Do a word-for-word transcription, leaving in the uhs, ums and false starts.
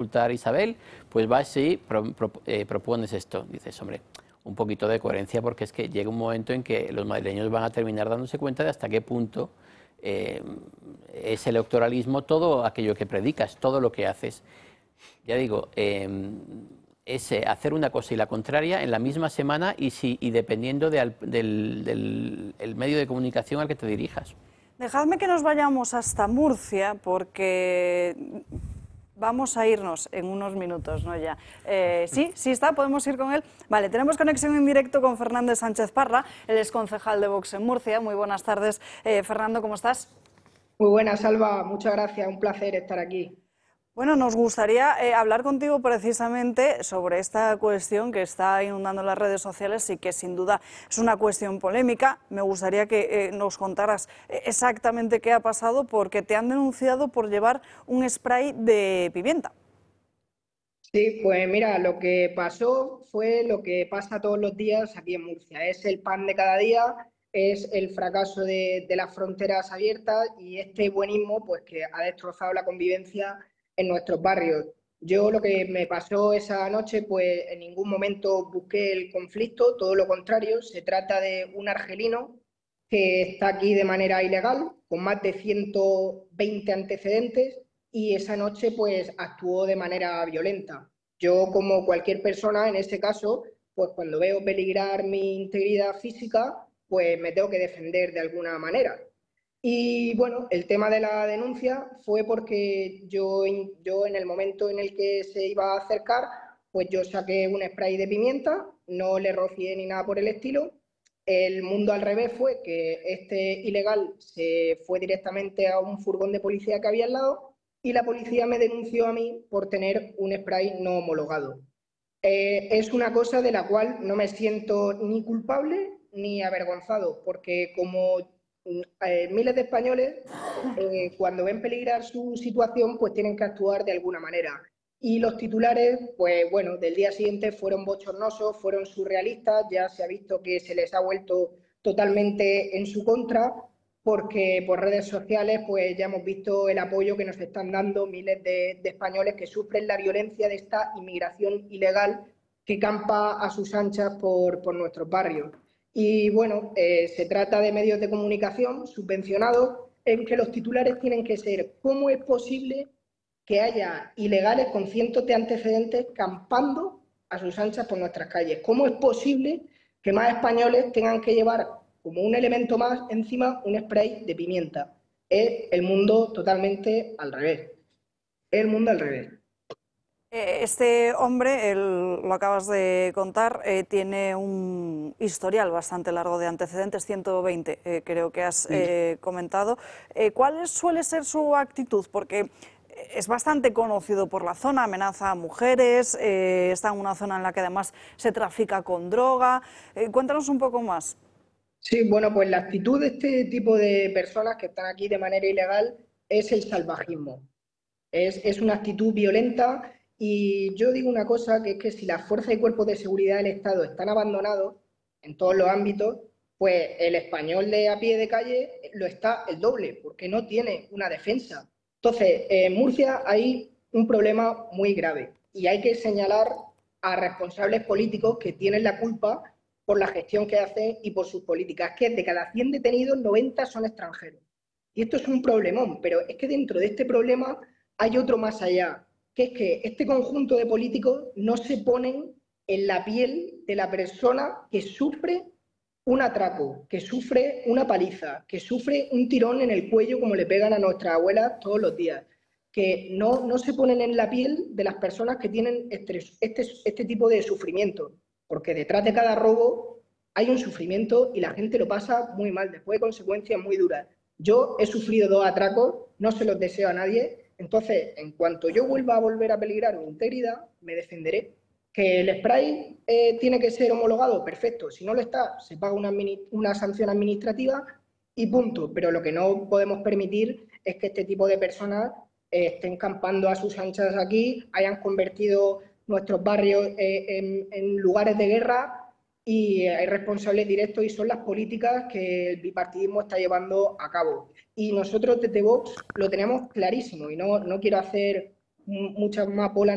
contar Isabel, pues vas y pro, pro, eh, propones esto. Dices, hombre, un poquito de coherencia, porque es que llega un momento en que los madrileños van a terminar dándose cuenta de hasta qué punto eh, es electoralismo todo aquello que predicas, todo lo que haces. Ya digo, eh, es hacer una cosa y la contraria en la misma semana y, si, y dependiendo de al, del, del el medio de comunicación al que te dirijas. Dejadme que nos vayamos hasta Murcia, porque vamos a irnos en unos minutos, ¿no? Ya. Eh, sí, sí está, podemos ir con él. Vale, tenemos conexión en directo con Fernández Sánchez Parra, él es concejal de Vox en Murcia. Muy buenas tardes, eh, Fernando, ¿cómo estás? Muy buenas, Alba, muchas gracias, un placer estar aquí. Bueno, nos gustaría eh, hablar contigo precisamente sobre esta cuestión que está inundando las redes sociales y que sin duda es una cuestión polémica. Me gustaría que eh, nos contaras exactamente qué ha pasado, porque te han denunciado por llevar un spray de pimienta. Sí, pues mira, lo que pasó fue lo que pasa todos los días aquí en Murcia. Es el pan de cada día, es el fracaso de, de las fronteras abiertas y este buenismo pues, que ha destrozado la convivencia en nuestros barrios. Yo lo que me pasó esa noche, pues en ningún momento busqué el conflicto, todo lo contrario, se trata de un argelino que está aquí de manera ilegal, con más de ciento veinte antecedentes, y esa noche pues actuó de manera violenta. Yo, como cualquier persona en ese caso, pues cuando veo peligrar mi integridad física, pues me tengo que defender de alguna manera. Y bueno, el tema de la denuncia fue porque yo, yo en el momento en el que se iba a acercar, pues yo saqué un spray de pimienta, no le rocié ni nada por el estilo. El mundo al revés fue que este ilegal se fue directamente a un furgón de policía que había al lado y la policía me denunció a mí por tener un spray no homologado. Eh, es una cosa de la cual no me siento ni culpable ni avergonzado, porque como eh, miles de españoles, eh, cuando ven peligrar su situación, pues tienen que actuar de alguna manera. Y los titulares, pues bueno, del día siguiente fueron bochornosos, fueron surrealistas, ya se ha visto que se les ha vuelto totalmente en su contra, porque por redes sociales pues ya hemos visto el apoyo que nos están dando miles de, de españoles que sufren la violencia de esta inmigración ilegal que campa a sus anchas por, por nuestros barrios. Y bueno, eh, se trata de medios de comunicación subvencionados en que los titulares tienen que ser: ¿cómo es posible que haya ilegales con cientos de antecedentes campando a sus anchas por nuestras calles? ¿Cómo es posible que más españoles tengan que llevar como un elemento más encima un spray de pimienta? Es el mundo totalmente al revés. Es el mundo al revés. Este hombre, él, lo acabas de contar, eh, tiene un historial bastante largo de antecedentes, ciento veinte, eh, creo que has eh, comentado. Eh, ¿Cuál suele ser su actitud? Porque es bastante conocido por la zona, amenaza a mujeres, eh, está en una zona en la que además se trafica con droga. Eh, cuéntanos un poco más. Sí, bueno, pues la actitud de este tipo de personas que están aquí de manera ilegal es el salvajismo. Es, es una actitud violenta. Y yo digo una cosa, que es que si las fuerzas y cuerpos de seguridad del Estado están abandonados en todos los ámbitos, pues el español de a pie de calle lo está el doble, porque no tiene una defensa. Entonces, en Murcia hay un problema muy grave y hay que señalar a responsables políticos que tienen la culpa por la gestión que hacen y por sus políticas, que de cada cien detenidos, noventa son extranjeros. Y esto es un problemón, pero es que dentro de este problema hay otro más allá, que es que este conjunto de políticos no se ponen en la piel de la persona que sufre un atraco, que sufre una paliza, que sufre un tirón en el cuello como le pegan a nuestras abuelas todos los días, que no, no se ponen en la piel de las personas que tienen este, este, este tipo de sufrimiento, porque detrás de cada robo hay un sufrimiento y la gente lo pasa muy mal, después de consecuencias muy duras. Yo he sufrido dos atracos, no se los deseo a nadie. Entonces, en cuanto yo vuelva a volver a peligrar mi integridad, me defenderé. ¿Que el spray eh, tiene que ser homologado? Perfecto. Si no lo está, se paga una, una sanción administrativa y punto. Pero lo que no podemos permitir es que este tipo de personas eh, estén campando a sus anchas aquí, hayan convertido nuestros barrios eh, en, en lugares de guerra, y hay responsables directos y son las políticas que el bipartidismo está llevando a cabo. Y nosotros desde Vox lo tenemos clarísimo y no, no quiero hacer muchas más bolas